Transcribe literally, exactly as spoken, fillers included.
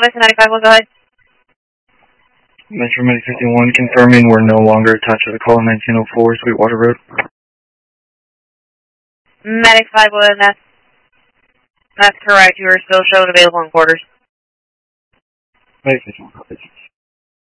West ninety-five, will go ahead. Metro Medic fifty-one, confirming we're no longer attached to the call nineteen oh four Sweetwater Road. Medic five, will go ahead. That's correct. You are still showing available in quarters. Medic fifty-one.